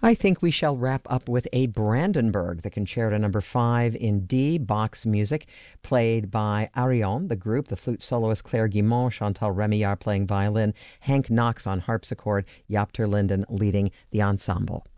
I think we shall wrap up with a Brandenburg, the Concerto Number 5 in D, Bach's music, played by Arion, the group, the flute soloist Claire Guimont, Chantal Remillard playing violin, Hank Knox on harpsichord, Jaap ter Linden leading the ensemble.